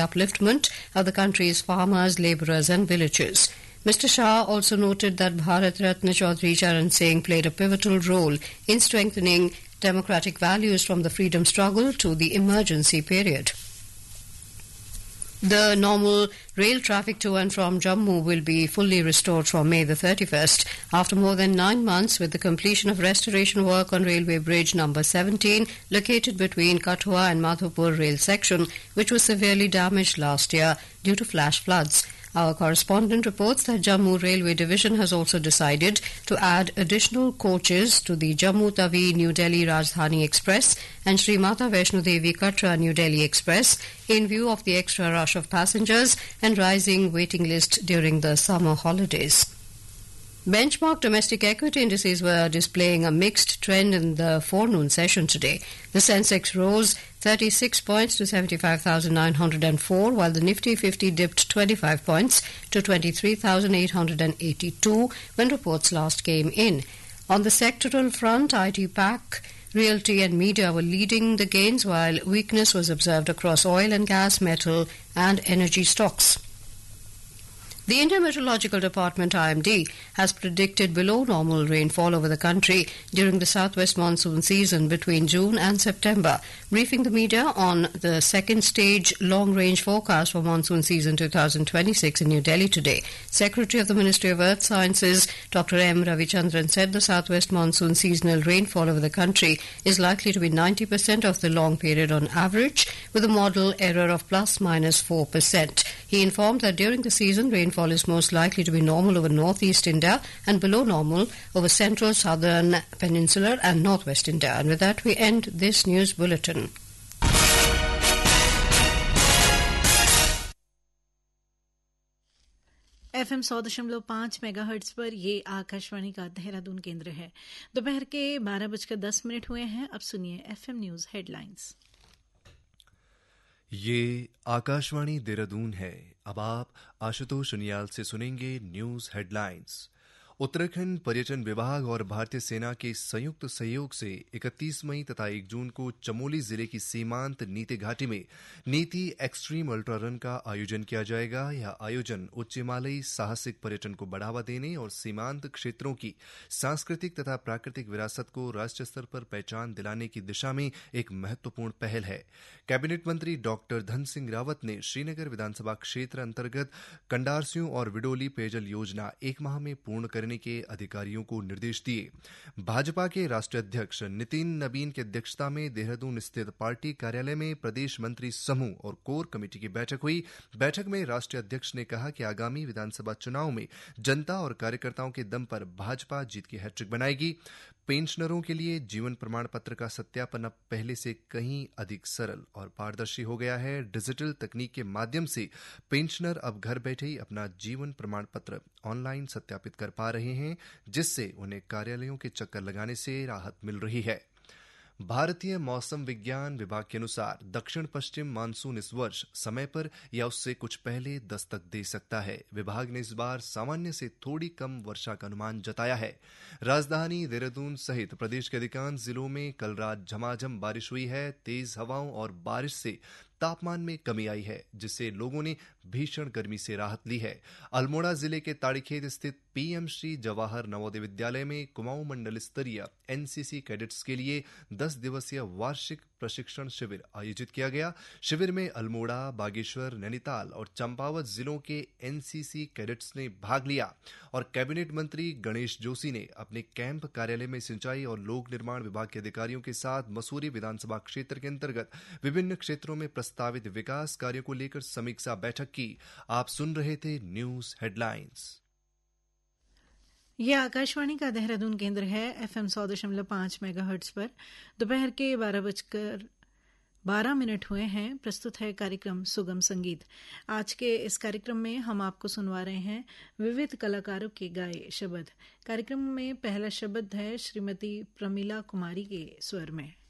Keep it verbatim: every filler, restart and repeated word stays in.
upliftment of the country's farmers, labourers and villagers. Mister Shah also noted that Bharat Ratna Chaudhry Charan Singh played a pivotal role in strengthening democratic values from the freedom struggle to the emergency period. The normal rail traffic to and from Jammu will be fully restored from May the thirty-first after more than nine months with the completion of restoration work on Railway Bridge number seventeen located between Kathua and Madhopur rail section, which was severely damaged last year due to flash floods. Our correspondent reports that Jammu Railway Division has also decided to add additional coaches to the Jammu Tawi New Delhi Rajdhani Express and Sri Mata Vaishno Devi Katra New Delhi Express in view of the extra rush of passengers and rising waiting list during the summer holidays. Benchmark domestic equity indices were displaying a mixed trend in the forenoon session today. The Sensex rose thirty-six points to seventy-five thousand nine hundred four, while the Nifty fifty dipped twenty-five points to twenty-three thousand eight hundred eighty-two when reports last came in. On the sectoral front, I T Pac, Realty and Media were leading the gains, while weakness was observed across oil and gas, metal and energy stocks. The Indian Meteorological Department I M D has predicted below normal rainfall over the country during the southwest monsoon season between June and September. Briefing the media on the second stage long-range forecast for monsoon season twenty twenty-six in New Delhi today, Secretary of the Ministry of Earth Sciences Doctor M Ravichandran said the southwest monsoon seasonal rainfall over the country is likely to be ninety percent of the long period on average, with a model error of plus minus four percent. He informed that during the season, rainfall is most likely to be normal over northeast India and below normal over central, southern, peninsular and northwest India. And with that, we end this news bulletin. F M सौ दशमलव पांच mega hertz पर ये आकाशवाणी का देहरादून केंद्र है। दोपहर के बारह बजकर दस मिनट हुए हैं। अब सुनिए एफ एम न्यूज हेडलाइंस। ये आकाशवाणी देहरादून है। अब आप आशुतोष उनियाल से सुनेंगे न्यूज हेडलाइंस। उत्तराखंड पर्यटन विभाग और भारतीय सेना के संयुक्त सहयोग से इकतीस मई तथा एक जून को चमोली जिले की सीमांत नीति घाटी में नीति एक्सट्रीम अल्ट्रा रन का आयोजन किया जाएगा। यह आयोजन उच्च हिमालयी साहसिक पर्यटन को बढ़ावा देने और सीमांत क्षेत्रों की सांस्कृतिक तथा प्राकृतिक विरासत को राष्ट्रीय स्तर पर पहचान दिलाने की दिशा में एक महत्वपूर्ण पहल है। कैबिनेट मंत्री डॉक्टर धन सिंह रावत ने श्रीनगर विधानसभा क्षेत्र अंतर्गत कंडारसियों और विडोली पेयजल योजना एक माह में पूर्ण करने के अधिकारियों को निर्देश दिए। भाजपा के राष्ट्रीय अध्यक्ष नितिन नबीन की अध्यक्षता में देहरादून स्थित पार्टी कार्यालय में प्रदेश मंत्री समूह और कोर कमेटी की बैठक हुई। बैठक में राष्ट्रीय अध्यक्ष ने कहा कि आगामी विधानसभा चुनाव में जनता और कार्यकर्ताओं के दम पर भाजपा जीत की हैट्रिक बनाएगी। पेंशनरों के लिए जीवन प्रमाण पत्र का सत्यापन अब पहले से कहीं अधिक सरल और पारदर्शी हो गया है। डिजिटल तकनीक के माध्यम से पेंशनर अब घर बैठे ही अपना जीवन प्रमाण पत्र ऑनलाइन सत्यापित कर पा रहे हैं, जिससे उन्हें कार्यालयों के चक्कर लगाने से राहत मिल रही है। भारतीय मौसम विज्ञान विभाग के अनुसार दक्षिण पश्चिम मानसून इस वर्ष समय पर या उससे कुछ पहले दस्तक दे सकता है। विभाग ने इस बार सामान्य से थोड़ी कम वर्षा का अनुमान जताया है। राजधानी देहरादून सहित प्रदेश के अधिकांश जिलों में कल रात झमाझम बारिश हुई है। तेज हवाओं और बारिश से तापमान में कमी आई है, जिससे लोगों ने भीषण गर्मी से राहत ली है। अल्मोड़ा जिले के ताड़ीखेत स्थित पीएम श्री जवाहर नवोदय विद्यालय में कुमाऊं मंडल स्तरीय एनसीसी कैडेट्स के लिए दस दिवसीय वार्षिक प्रशिक्षण शिविर आयोजित किया गया। शिविर में अल्मोड़ा, बागेश्वर, नैनीताल और चंपावत जिलों के एनसीसी कैडेट्स ने भाग लिया और कैबिनेट मंत्री गणेश जोशी ने अपने कैंप कार्यालय में सिंचाई और लोक निर्माण विभाग के अधिकारियों के साथ मसूरी विधानसभा क्षेत्र के अंतर्गत विभिन्न क्षेत्रों में प्रस्तावित विकास कार्यों को लेकर समीक्षा बैठक की। आप सुन रहे थे न्यूज हेडलाइंस। यह आकाशवाणी का देहरादून केंद्र है। एफएम सौ दशमलव पांच मेगा हर्ट्ज पर दोपहर के बारह बजकर बारह मिनट हुए हैं। प्रस्तुत है कार्यक्रम सुगम संगीत। आज के इस कार्यक्रम में हम आपको सुनवा रहे हैं विविध कलाकारों के गाए शब्द। कार्यक्रम में पहला शब्द है श्रीमती प्रमिला कुमारी के स्वर में।